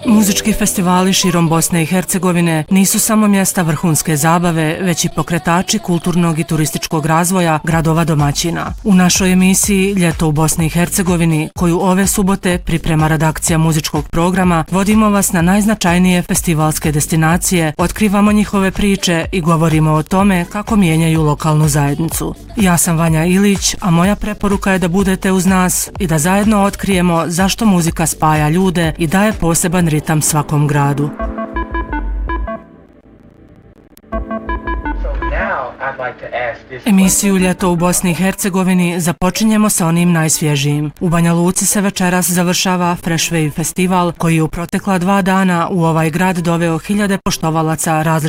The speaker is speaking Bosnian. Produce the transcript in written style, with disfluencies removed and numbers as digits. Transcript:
Muzički festivali širom Bosne i Hercegovine nisu samo mjesta vrhunske zabave, već i pokretači kulturnog i turističkog razvoja gradova domaćina. U našoj emisiji Ljeto u Bosni i Hercegovini, koju ove subote priprema redakcija muzičkog programa, vodimo vas na najznačajnije festivalske destinacije, otkrivamo njihove priče i govorimo o tome kako mijenjaju lokalnu zajednicu. Ja sam Vanja Ilić, a moja preporuka je da budete uz nas i da zajedno otkrijemo zašto muzika spaja ljude i daje poseban ritam svakom gradu. Emisiju Ljeto u Bosni i Hercegovini započinjemo sa onim najsvježijim. U Banja Luci se večeras završava Fresh Wave festival koji je u protekla 2 dana u ovaj grad doveo hiljade poštovalaca različitih